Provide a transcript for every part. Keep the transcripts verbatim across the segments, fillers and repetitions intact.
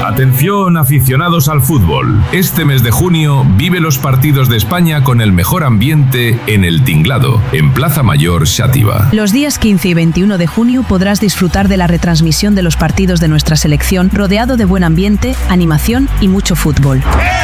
Atención, aficionados al fútbol. Este mes de junio vive los partidos de España con el mejor ambiente en El Tinglado, en Plaza Mayor Xàtiva. Los días quince y veintiuno de junio podrás disfrutar de la retransmisión de los partidos de nuestra selección, rodeado de buen ambiente, animación y mucho fútbol.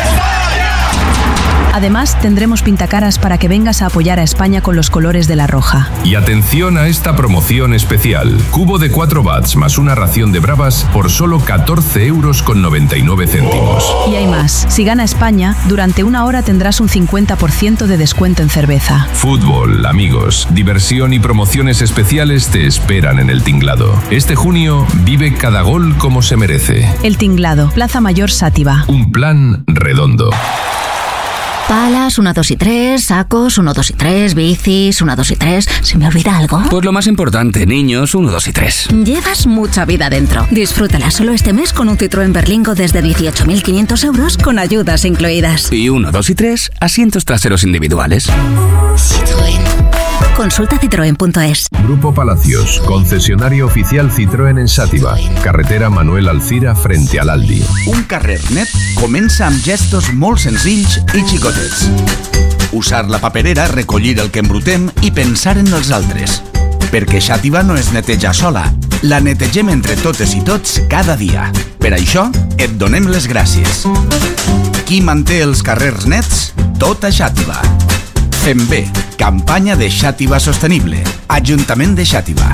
Además, tendremos pintacaras para que vengas a apoyar a España con los colores de la roja. Y atención a esta promoción especial. Cubo de cuatro bats más una ración de bravas por solo catorce euros con noventa y nueve céntimos. Y hay más. Si gana España, durante una hora tendrás un cincuenta por ciento de descuento en cerveza. Fútbol, amigos, diversión y promociones especiales te esperan en El Tinglado. Este junio vive cada gol como se merece. El Tinglado, Plaza Mayor Xàtiva. Un plan redondo. Palas, uno, dos y tres, sacos, uno, dos y tres, bicis, uno, dos y tres. ¿Se me olvida algo? Pues lo más importante, niños, uno, dos y tres. Llevas mucha vida dentro. Disfrútala solo este mes con un Citroën Berlingo desde dieciocho mil quinientos euros con ayudas incluidas. Y uno, dos y tres, asientos traseros individuales. Citroën. Consulta citroen punto es. Grupo Palacios, concesionario oficial Citroën en Xàtiva, carretera Manuel Alcira frente al Aldi. Un carrer net comença amb gestos molt senzills i xicotets. Usar la paperera, recollir el que embrutem i pensar en els altres. Perquè Xàtiva no es neteja sola, la netegem entre totes i tots cada dia. Per això, et donem les gràcies. Qui manté els carrers nets? Tota Xàtiva. Fem bé. Campanya de Xàtiva Sostenible. Ajuntament de Xàtiva.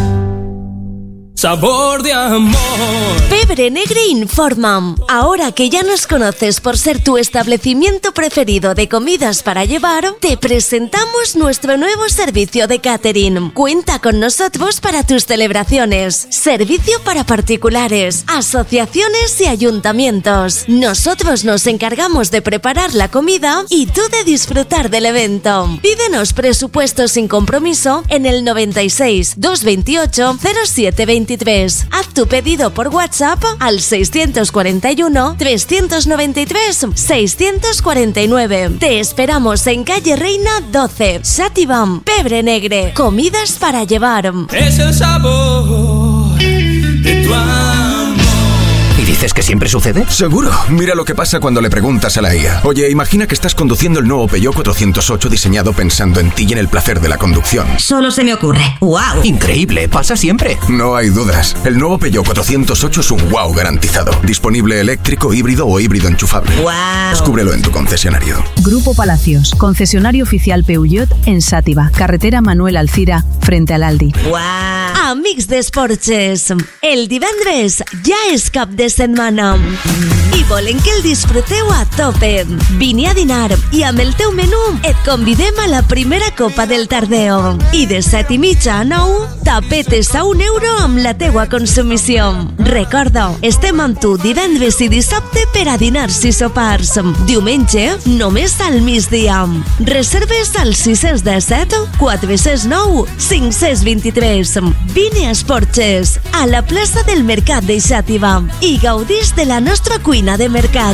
Sabor de amor. Pebre Negre informa. Ahora que ya nos conoces por ser tu establecimiento preferido de comidas para llevar, te presentamos nuestro nuevo servicio de catering. Cuenta con nosotros para tus celebraciones. Servicio para particulares, asociaciones y ayuntamientos. Nosotros nos encargamos de preparar la comida y tú de disfrutar del evento. Pídenos presupuesto sin compromiso en el noventa y seis, doscientos veintiocho, cero siete veintitrés. Haz tu pedido por WhatsApp al seiscientos cuarenta y uno, trescientos noventa y tres, seiscientos cuarenta y nueve. Te esperamos en calle Reina doce, Xàtiva. Pebre Negre, comidas para llevar. Es el sabor de tu amor. ¿Y dices que siempre sucede? Seguro. Mira lo que pasa cuando le preguntas a la I A. Oye, imagina que estás conduciendo el nuevo Peugeot cuatrocientos ocho diseñado pensando en ti y en el placer de la conducción. Solo se me ocurre. ¡Wow! Increíble, pasa siempre. No hay dudas. El nuevo Peugeot cuatrocientos ocho es un wow garantizado. Disponible eléctrico, híbrido o híbrido enchufable. ¡Wow! Descúbrelo en tu concesionario. Grupo Palacios, concesionario oficial Peugeot en Xàtiva, carretera Manuel Alcira, frente al Aldi. ¡Wow! Amics d'Esportes, el divendres ja és cap de setmana i volem que el disfruteu a tope. Vine a dinar i amb el teu menú et convidem a la primera copa del Tardeo. I de set i mitja a nou, tapetes a un euro amb la teua consumició. Recorda, estem amb tu divendres i dissabte per a dinars i sopars. Diumenge, només al migdia. Reserves al sis cents disset, quatre cents nou, cinc cents vint-i-tres. Vine a Esportes, a la plaça del Mercat de Xàtiva i gaudís de la nostra cuina de mercat.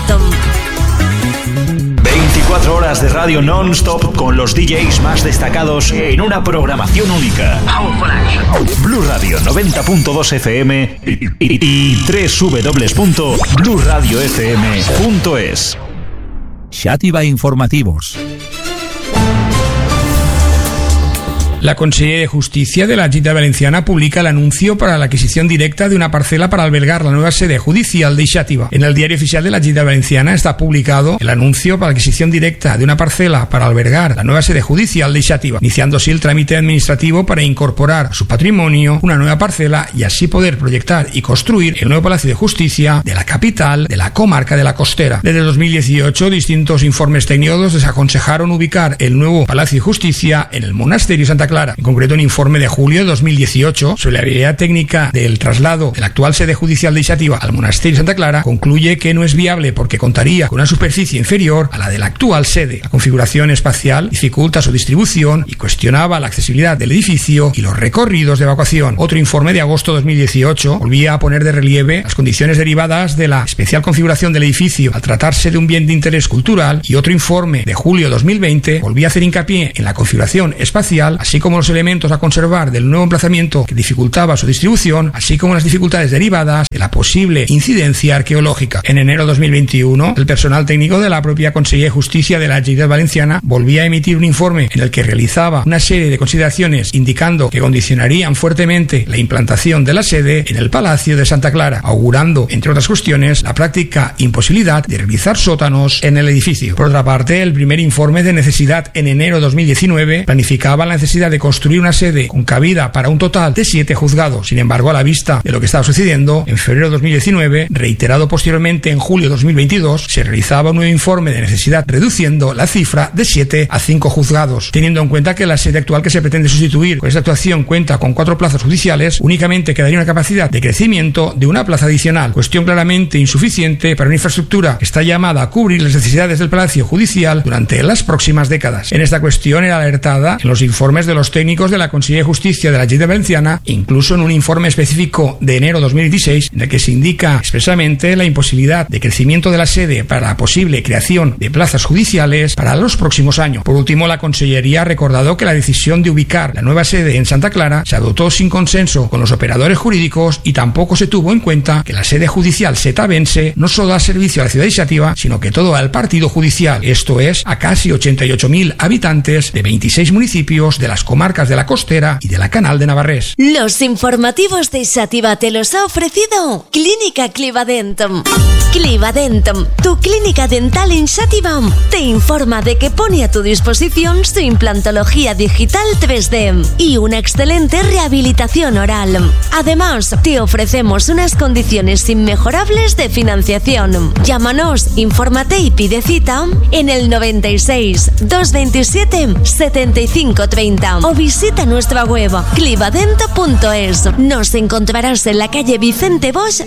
veinticuatro horas de radio non-stop con los D Js más destacados en una programación única. Blue Radio noventa punto dos F M y, y, y doble u doble u doble u punto blue radio f m punto es. Xàtiva Informativos. La Consellería de Justicia de la Generalitat Valenciana publica el anuncio para la adquisición directa de una parcela para albergar la nueva sede judicial de Xàtiva. En el Diario Oficial de la Generalitat Valenciana está publicado el anuncio para la adquisición directa de una parcela para albergar la nueva sede judicial de Xàtiva, iniciando así el trámite administrativo para incorporar a su patrimonio una nueva parcela y así poder proyectar y construir el nuevo Palacio de Justicia de la capital de la comarca de la Costera. Desde dos mil dieciocho, distintos informes técnicos desaconsejaron ubicar el nuevo Palacio de Justicia en el Monasterio Santa Clara. En concreto, un informe de julio de dos mil dieciocho sobre la viabilidad técnica del traslado de la actual sede judicial de Xàtiva al Monasterio Santa Clara concluye que no es viable porque contaría con una superficie inferior a la de la actual sede. La configuración espacial dificulta su distribución y cuestionaba la accesibilidad del edificio y los recorridos de evacuación. Otro informe de agosto de dos mil dieciocho volvía a poner de relieve las condiciones derivadas de la especial configuración del edificio al tratarse de un bien de interés cultural, y otro informe de julio de dos mil veinte volvía a hacer hincapié en la configuración espacial, así como los elementos a conservar del nuevo emplazamiento que dificultaba su distribución, así como las dificultades derivadas de la posible incidencia arqueológica. En enero de dos mil veintiuno, el personal técnico de la propia Conselleria de Justicia de la Generalitat Valenciana volvía a emitir un informe en el que realizaba una serie de consideraciones indicando que condicionarían fuertemente la implantación de la sede en el Palacio de Santa Clara, augurando, entre otras cuestiones, la práctica imposibilidad de realizar sótanos en el edificio. Por otra parte, el primer informe de necesidad en enero de dos mil diecinueve planificaba la necesidad de construir una sede con cabida para un total de siete juzgados. Sin embargo, a la vista de lo que estaba sucediendo, en febrero de dos mil diecinueve, reiterado posteriormente en julio de dos mil veintidós, se realizaba un nuevo informe de necesidad reduciendo la cifra de siete a cinco juzgados. Teniendo en cuenta que la sede actual que se pretende sustituir con esta actuación cuenta con cuatro plazas judiciales, únicamente quedaría una capacidad de crecimiento de una plaza adicional, cuestión claramente insuficiente para una infraestructura que está llamada a cubrir las necesidades del Palacio Judicial durante las próximas décadas. En esta cuestión era alertada en los informes de los técnicos de la Conselleria de Justicia de la Generalitat Valenciana, incluso en un informe específico de enero de dos mil dieciséis, en el que se indica expresamente la imposibilidad de crecimiento de la sede para la posible creación de plazas judiciales para los próximos años. Por último, la Consellería ha recordado que la decisión de ubicar la nueva sede en Santa Clara se adoptó sin consenso con los operadores jurídicos y tampoco se tuvo en cuenta que la sede judicial setabense no solo da servicio a la ciudad de Xàtiva, sino que todo al partido judicial, esto es, a casi ochenta y ocho mil habitantes de veintiséis municipios de las comarcas de la Costera y de la Canal de Navarrés. Los informativos de Xàtiva te los ha ofrecido Clínica Clivadentum. Clivadentum, tu clínica dental en Xàtiva, te informa de que pone a tu disposición su implantología digital tres D y una excelente rehabilitación oral. Además, te ofrecemos unas condiciones inmejorables de financiación. Llámanos, infórmate y pide cita en el noventa y seis, doscientos veintisiete, setenta y cinco treinta o visita nuestra web clivadento punto es. Nos encontrarás en la calle Vicente Bosch